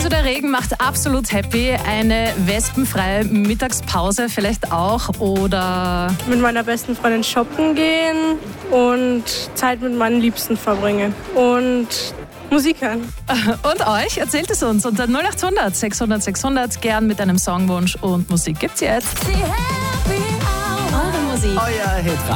Also der Regen macht absolut happy. Eine wespenfreie Mittagspause vielleicht auch oder... Mit meiner besten Freundin shoppen gehen und Zeit mit meinen Liebsten verbringen und Musik hören. Und euch? Erzählt es uns unter 0800 600 600 gern mit einem Songwunsch und Musik gibt's jetzt. Eure Musik. Euer Hitradio.